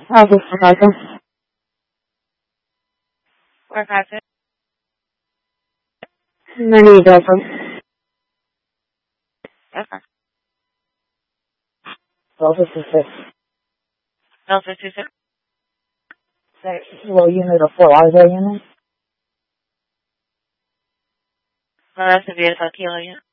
This is Rebecca. 456. My name is Delta. Okay. Delta 26. Delta 26. Low unit or Fort Lauderdale unit? No, that's a vehicle kilo unit.